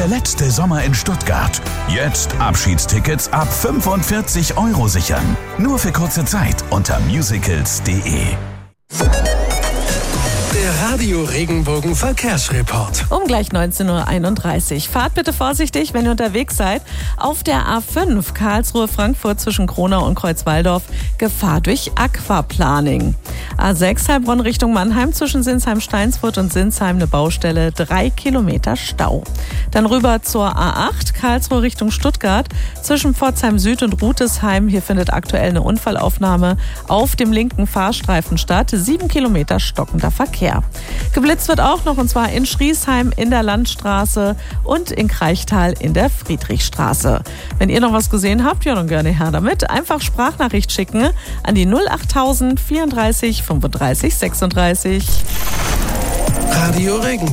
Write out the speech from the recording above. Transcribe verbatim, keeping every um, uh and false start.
Der letzte Sommer in Stuttgart. Jetzt Abschiedstickets ab fünfundvierzig Euro sichern. Nur für kurze Zeit unter musicals punkt de. Der Radio Regenbogen Verkehrsreport. Um gleich neunzehn Uhr einunddreißig. Fahrt bitte vorsichtig, wenn ihr unterwegs seid. Auf der A fünf Karlsruhe-Frankfurt zwischen Kronau und Kreuzwaldorf Gefahr durch Aquaplaning. A sechs Heilbronn Richtung Mannheim zwischen Sinsheim-Steinsfurt und Sinsheim eine Baustelle, drei Kilometer Stau. Dann rüber zur A acht Karlsruhe Richtung Stuttgart zwischen Pforzheim Süd und Rutesheim. Hier findet aktuell eine Unfallaufnahme auf dem linken Fahrstreifen statt. Sieben Kilometer stockender Verkehr. Geblitzt wird auch noch, und zwar in Schriesheim in der Landstraße und in Kraichtal in der Friedrichstraße. Wenn ihr noch was gesehen habt, ja, dann gerne her damit. Einfach Sprachnachricht schicken an die null achttausend vierunddreißig fünfunddreißig sechsunddreißig. Radio Regenbogen.